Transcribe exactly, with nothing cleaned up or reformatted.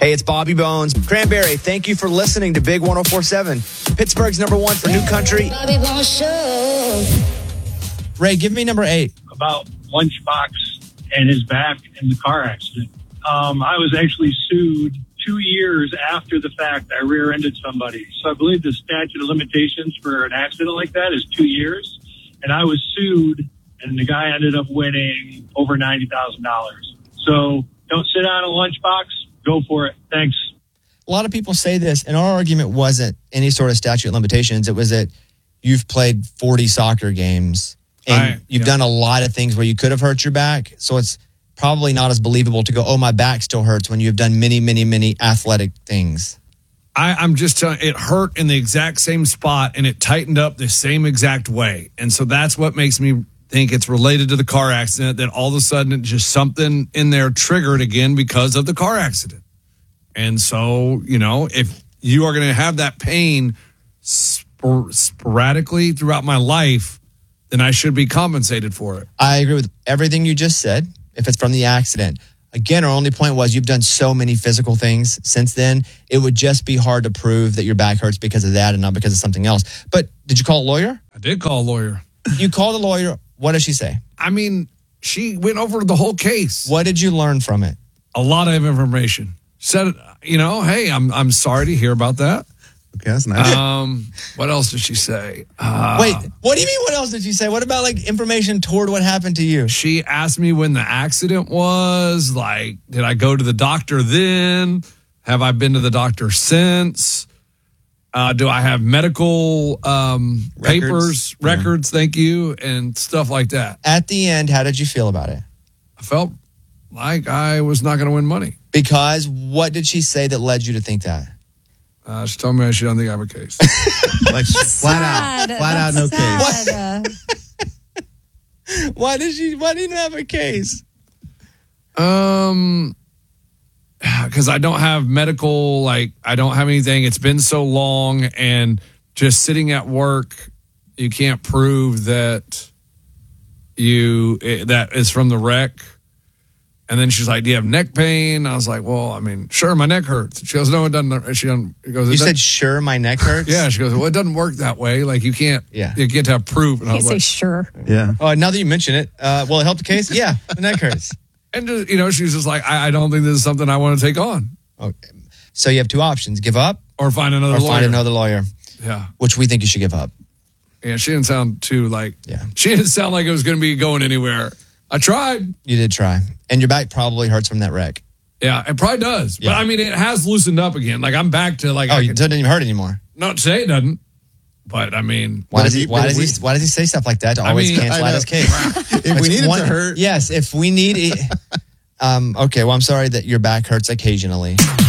Hey, it's Bobby Bones. Cranberry, thank you for listening to Big one oh four seven. Pittsburgh's number one for new country. Bobby Bones Show. Ray, give me number eight. About Lunchbox and his back in the car accident. Um, I was actually sued two years after the fact. I rear-ended somebody. So I believe the statute of limitations for an accident like that is two years. And I was sued, and the guy ended up winning over ninety thousand dollars. So don't sit on a Lunchbox. Go for it. Thanks. A lot of people say this, and our argument wasn't any sort of statute of limitations. It was that you've played forty soccer games, and I, you've yeah. done a lot of things where you could have hurt your back. So it's probably not as believable to go, oh, my back still hurts when you've done many, many, many athletic things. I, I'm just telling it hurt in the exact same spot and it tightened up the same exact way. And so that's what makes me think it's related to the car accident, that all of a sudden it's just something in there triggered again because of the car accident. And so, you know, if you are going to have that pain spor- sporadically throughout my life, then I should be compensated for it. I agree with everything you just said, if it's from the accident. Again, our only point was you've done so many physical things since then. It would just be hard to prove that your back hurts because of that and not because of something else. But did you call a lawyer? I did call a lawyer. You called a lawyer. What did she say? I mean, she went over the whole case. What did you learn from it? A lot of information. Said, you know, hey, I'm I'm sorry to hear about that. Okay, that's nice. Um, what else did she say? Uh, Wait, what do you mean what else did she say? What about like information toward what happened to you? She asked me when the accident was. Like, did I go to the doctor then? Have I been to the doctor since? Uh, do I have medical um, Records. papers, Yeah. records, thank you, and stuff like that? At the end, how did you feel about it? I felt like I was not going to win money. Because what did she say that led you to think that? Uh, she told me she don't think I have a case. Like flat out, Sad. flat out, no That's case. sad. Why did she? Why didn't you have a case? Um, because I don't have medical, like I don't have anything. It's been so long, and just sitting at work, you can't prove that you that is from the wreck. And then she's like, "Do you have neck pain?" I was like, "Well, I mean, sure, my neck hurts." She goes, "No, it doesn't." She goes, it You doesn't- said, "Sure, my neck hurts." "Yeah." She goes, "Well, it doesn't work that way. Like you can't, Yeah. you can't have proof." And I Can't was say like, sure. Yeah. Oh, now that you mention it, uh, will it help the case? Yeah, the neck hurts. and just, you know, she's just like, I, "I don't think this is something I want to take on, Okay. So you have two options: give up or find another or lawyer." find another lawyer. Yeah. Which we think you should give up. Yeah, she didn't sound too like. Yeah. She didn't sound like it was going to be going anywhere. I tried. You did try, and your back probably hurts from that wreck. Yeah, it probably does. Yeah. But I mean, it has loosened up again. Like I'm back to like. Oh, I it can, doesn't even hurt anymore. not to say it doesn't, but I mean, Why But does if he? you- Why but does if he? Why does he say stuff like that to I always mean, cancel I out know. his case? If we need it one- to hurt, Yes, if we need it. Um, okay, well, I'm sorry that your back hurts occasionally.